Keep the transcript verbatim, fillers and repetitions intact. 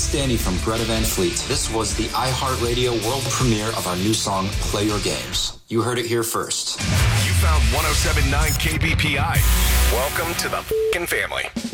Danny from Greta Van Fleet. This was the iHeartRadio world premiere of our new song, Play Your Games. You heard it here first. You found one oh seven point nine K B P I. Welcome to the f***ing family.